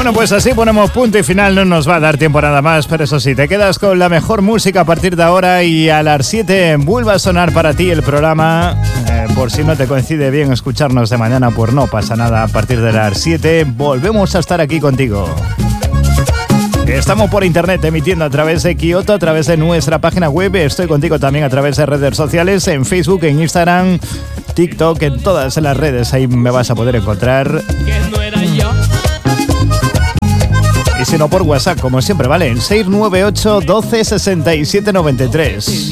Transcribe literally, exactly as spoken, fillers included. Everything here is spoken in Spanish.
Bueno, pues así ponemos punto y final. No nos va a dar tiempo nada más, pero eso sí, te quedas con la mejor música a partir de ahora y a las siete vuelve a sonar para ti el programa. Eh, por si no te coincide bien escucharnos de mañana, pues no pasa nada. A partir de las siete volvemos a estar aquí contigo. Estamos por internet emitiendo a través de Kyoto, a través de nuestra página web. Estoy contigo también a través de redes sociales, en Facebook, en Instagram, TikTok, en todas las redes. Ahí me vas a poder encontrar. Que no era yo. Y si no, por WhatsApp, como siempre, ¿vale? El seis nueve ocho, doce, sesenta y siete, noventa y tres.